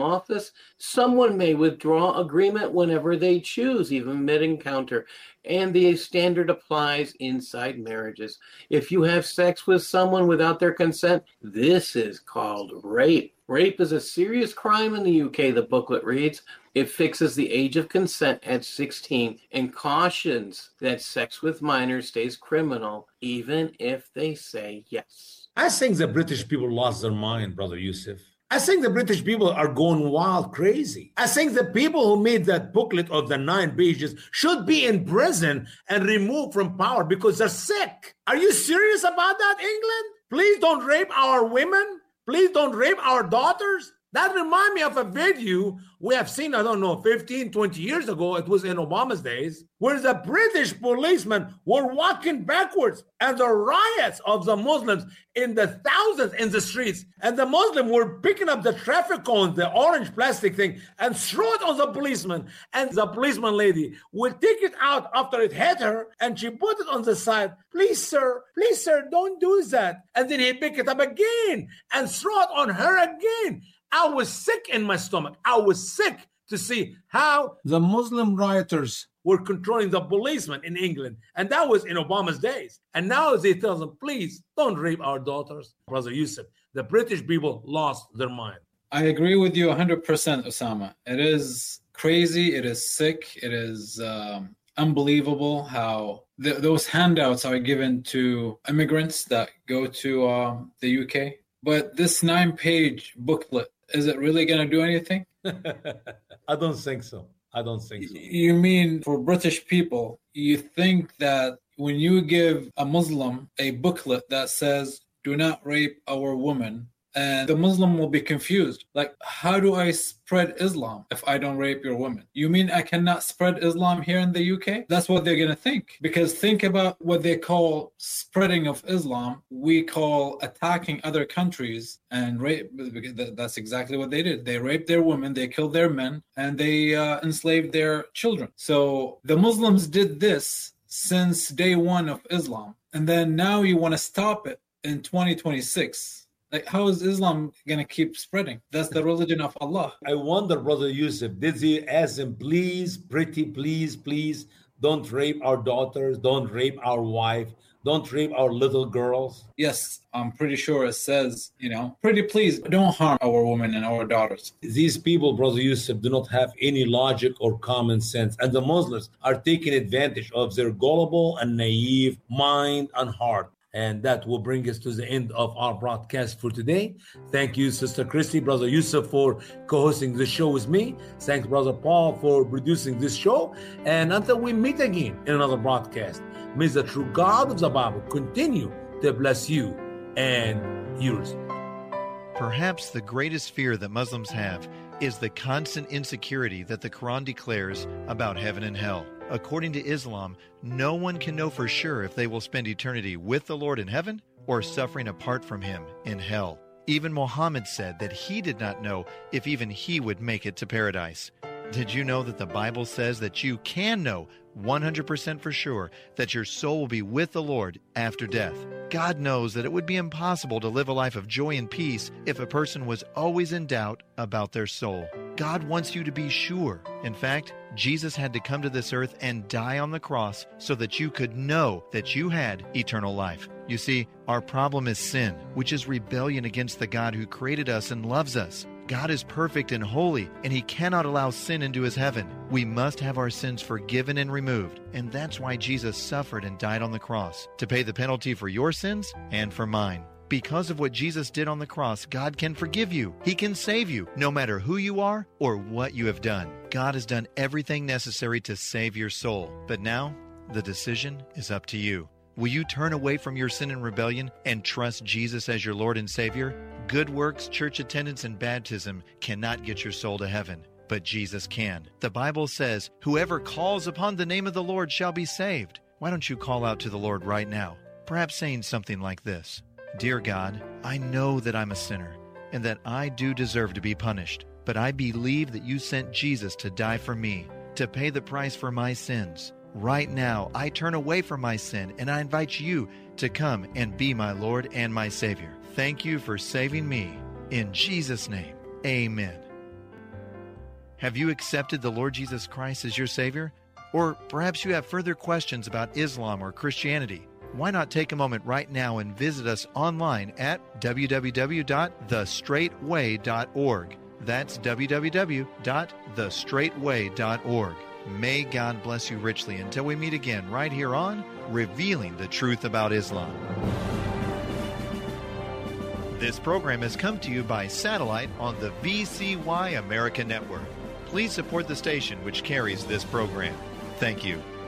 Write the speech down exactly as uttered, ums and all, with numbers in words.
office, someone may withdraw agreement whenever they choose, even mid-encounter, and the standard applies inside marriages. If you have sex with someone without their consent, this is called rape. Rape is a serious crime in the U K, the booklet reads. It fixes the age of consent at sixteen and cautions that sex with minors stays criminal even if they say yes. I think the British people lost their mind, Brother Yusuf. I think the British people are going wild crazy. I think the people who made that booklet of the nine pages should be in prison and removed from power because they're sick. Are you serious about that, England? Please don't rape our women. Please don't rape our daughters. That reminds me of a video we have seen, I don't know, fifteen, twenty years ago. It was in Obama's days, where the British policemen were walking backwards and the riots of the Muslims in the thousands in the streets. And the Muslims were picking up the traffic cones, the orange plastic thing, and throw it on the policeman. And the policeman lady would take it out after it hit her, and she put it on the side. Please, sir, please, sir, don't do that. And then he'd pick it up again and throw it on her again. I was sick in my stomach. I was sick to see how the Muslim rioters were controlling the policemen in England. And that was in Obama's days. And now they tell them, please don't rape our daughters. Brother Yusuf, the British people lost their mind. I agree with you one hundred percent, Osama. It is crazy. It is sick. It is um, unbelievable how th- those handouts are given to immigrants that go to um, the U K. But this nine-page booklet, is it really going to do anything? I don't think so. I don't think so. You mean for British people, you think that when you give a Muslim a booklet that says, do not rape our woman, and the Muslim will be confused. Like, how do I spread Islam if I don't rape your woman? You mean I cannot spread Islam here in the U K? That's what they're going to think. Because think about what they call spreading of Islam. We call attacking other countries and rape. That's exactly what they did. They raped their women, they killed their men, and they uh, enslaved their children. So the Muslims did this since day one of Islam. And then now you want to stop it in twenty twenty-six. Like, how is Islam going to keep spreading? That's the religion of Allah. I wonder, Brother Yusuf, did he ask him, please, pretty, please, please, don't rape our daughters, don't rape our wife, don't rape our little girls? Yes, I'm pretty sure it says, you know, pretty please, don't harm our women and our daughters. These people, Brother Yusuf, do not have any logic or common sense. And the Muslims are taking advantage of their gullible and naive mind and heart. And that will bring us to the end of our broadcast for today. Thank you, Sister Christy, Brother Yusuf, for co-hosting this show with me. Thanks, Brother Paul, for producing this show. And until we meet again in another broadcast, may the true God of the Bible continue to bless you and yours. Perhaps the greatest fear that Muslims have is the constant insecurity that the Quran declares about heaven and hell. According to Islam, no one can know for sure if they will spend eternity with the Lord in heaven or suffering apart from him in hell. Even Muhammad said that he did not know if even he would make it to paradise. Did you know that the Bible says that you can know one hundred percent for sure that your soul will be with the Lord after death? God knows that it would be impossible to live a life of joy and peace if a person was always in doubt about their soul. God wants you to be sure. In fact, Jesus had to come to this earth and die on the cross so that you could know that you had eternal life. You see, our problem is sin, which is rebellion against the God who created us and loves us. God is perfect and holy, and He cannot allow sin into His heaven. We must have our sins forgiven and removed, and that's why Jesus suffered and died on the cross, to pay the penalty for your sins and for mine. Because of what Jesus did on the cross, God can forgive you. He can save you, no matter who you are or what you have done. God has done everything necessary to save your soul. But now, the decision is up to you. Will you turn away from your sin and rebellion and trust Jesus as your Lord and Savior? Good works, church attendance, and baptism cannot get your soul to heaven, but Jesus can. The Bible says, whoever calls upon the name of the Lord shall be saved. Why don't you call out to the Lord right now? Perhaps saying something like this: Dear God, I know that I'm a sinner and that I do deserve to be punished, but I believe that you sent Jesus to die for me, to pay the price for my sins. Right now, I turn away from my sin and I invite you to come and be my Lord and my Savior. Thank you for saving me. In Jesus' name, amen. Have you accepted the Lord Jesus Christ as your Savior? Or perhaps you have further questions about Islam or Christianity. Why not take a moment right now and visit us online at w w w dot the straight way dot org. That's w w w dot the straight way dot org. May God bless you richly until we meet again right here on Revealing the Truth About Islam. This program has come to you by satellite on the V C Y America Network. Please support the station which carries this program. Thank you.